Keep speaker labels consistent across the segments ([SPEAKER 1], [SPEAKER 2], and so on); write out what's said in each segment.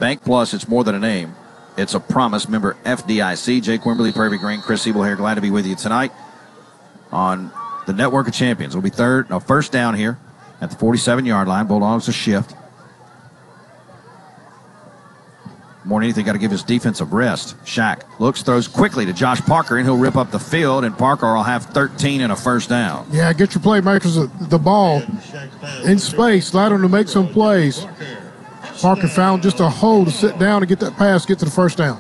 [SPEAKER 1] Bank Plus, it's more than a name. It's a promise. Member FDIC. Jake Wimberly, Prairie Green, Chris Siebel here. Glad to be with you tonight on the Network of Champions. It'll be first down here at the 47-yard line. Bulldogs a shift. More than anything, got to give his defense a rest. Shaq looks, throws quickly to Josh Parker, and he'll rip up the field, and Parker will have 13 and a first down.
[SPEAKER 2] Yeah, get your playmakers the ball in space. Allow them to make some plays. Parker found just a hole to sit down and get that pass, get to the first down.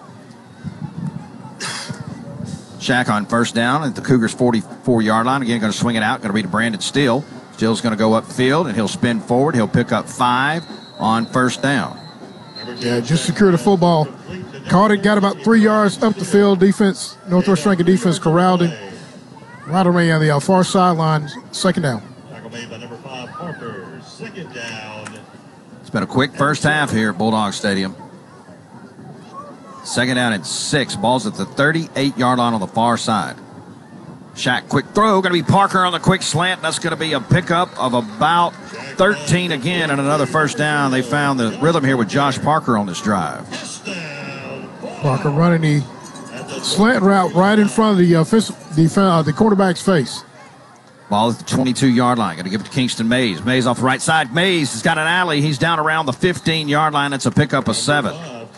[SPEAKER 1] Shaq on first down at the Cougars' 44-yard line. Again, going to swing it out. Going to be to Brandon Steele. Steele's going to go upfield, and he'll spin forward. He'll pick up 5 on first down.
[SPEAKER 2] Yeah, just secure the football. Caught it, got about 3 yards up the field. Defense, Northwest Rankin defense corralled him. Right away on the far sideline, second down.
[SPEAKER 3] Tackle made by number 5, Parker. Second down.
[SPEAKER 1] It's been a quick first half here at Bulldog Stadium. Second down and 6. Ball's at the 38-yard line on the far side. Shaq, quick throw. Going to be Parker on the quick slant. That's going to be a pickup of about 13 again and another first down. They found the rhythm here with Josh Parker on this drive.
[SPEAKER 2] Parker running the slant route right in front of the quarterback's face.
[SPEAKER 1] Ball at the 22-yard line. Going to give it to Kingston Mays. Mays off the right side. Mays has got an alley. He's down around the 15-yard line. It's a pickup of 7.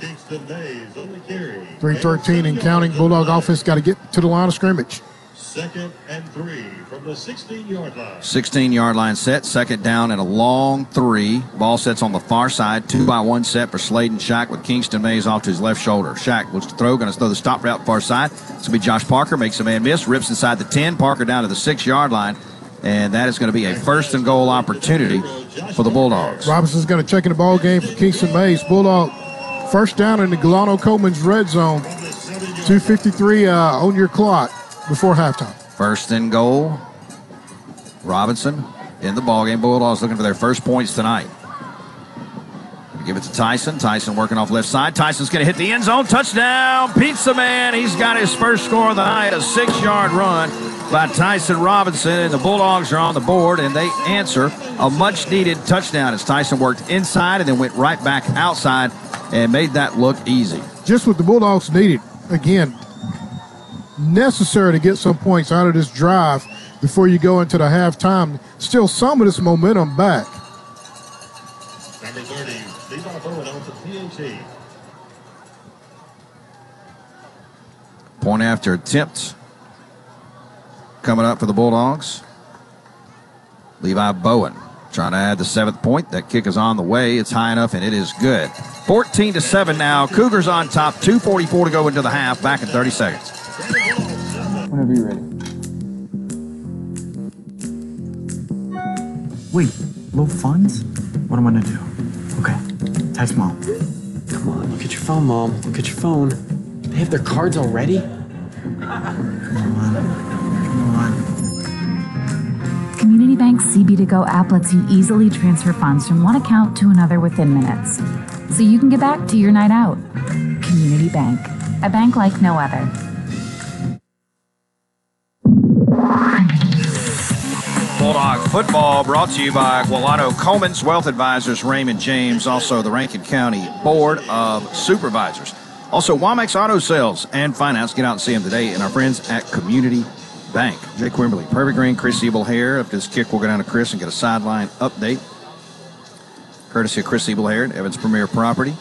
[SPEAKER 2] 3:13 and counting. Bulldog offense got to get to the line of scrimmage.
[SPEAKER 3] 2nd and 3 from the 16-yard line.
[SPEAKER 1] 16-yard line set. Second down and a long 3. Ball sets on the far side. 2-by-1 set for Sladen Shaq with Kingston Mays off to his left shoulder. Shaq looks to throw. Going to throw the stop route far side. It's going to be Josh Parker. Makes a man miss. Rips inside the 10. Parker down to the 6-yard line. And that is going to be a first and goal opportunity for the Bulldogs.
[SPEAKER 2] Robinson's going to check in the ball game for Kingston Mays. Bulldog first down in the Galano Coleman's red zone. 2:53 on your clock before halftime.
[SPEAKER 1] First and goal. Robinson in the ballgame. Bulldogs looking for their first points tonight. Give it to Tyson. Tyson working off left side. Tyson's going to hit the end zone. Touchdown. Pizza Man. He's got his first score of the night. A 6-yard run by Tyson Robinson. And the Bulldogs are on the board, and they answer a much-needed touchdown as Tyson worked inside and then went right back outside and made that look easy.
[SPEAKER 2] Just what the Bulldogs needed. Again, necessary to get some points out of this drive before you go into the halftime. Still some of this momentum back.
[SPEAKER 3] Number 30, Levi Bowen on to PAT.
[SPEAKER 1] Point after attempt coming up for the Bulldogs. Levi Bowen trying to add the 7th point. That kick is on the way. It's high enough, and it is good. 14-7 now. Cougars on top. 2:44 to go into the half. Back in 30 seconds.
[SPEAKER 4] Whenever you're ready. Wait, low funds? What am I gonna do? Okay, text Mom.
[SPEAKER 5] Come on, look at your phone, Mom. Look at your phone. They have their cards already?
[SPEAKER 4] Come on.
[SPEAKER 6] Community Bank's CB2Go app lets you easily transfer funds from one account to another within minutes, so you can get back to your night out. Community Bank, a bank like no other.
[SPEAKER 1] Bulldog football brought to you by Gualano Coleman's Wealth Advisors, Raymond James, also the Rankin County Board of Supervisors. Also, Wamex Auto Sales and Finance. Get out and see them today. And our friends at Community Bank. Jake Wimberly, Prairie Green, Chris Siebel here. After this kick, we'll go down to Chris and get a sideline update. Courtesy of Chris Siebel here at Evans Premier Property.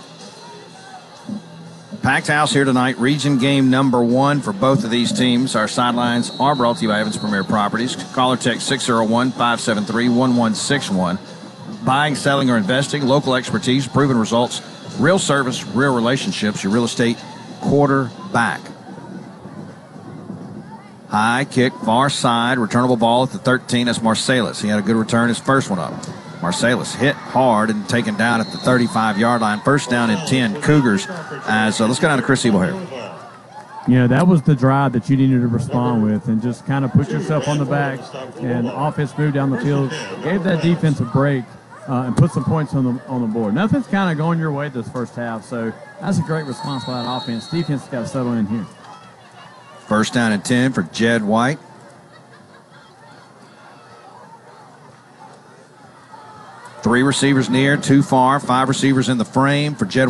[SPEAKER 1] Packed house here tonight. Region game number 1 for both of these teams. Our sidelines are brought to you by Evans Premier Properties. Call or text 601-573-1161. Buying, selling, or investing. Local expertise, proven results, real service, real relationships. Your real estate quarterback. High kick, far side, returnable ball at the 13. That's Marsalis. He had a good return, his first one up. Marsalis hit hard and taken down at the 35-yard line. First down and 10, Cougars. Let's go down to Chris Siebel here.
[SPEAKER 7] You know, that was the drive that you needed to respond with and just kind of put yourself on the back and offense moved down the field, gave that defense a break and put some points on the board. Nothing's kind of going your way this first half, so that's a great response by that offense. Defense has got to settle in here.
[SPEAKER 1] First down and 10 for Jed White. 3 receivers near, 2 far, 5 receivers in the frame for Jed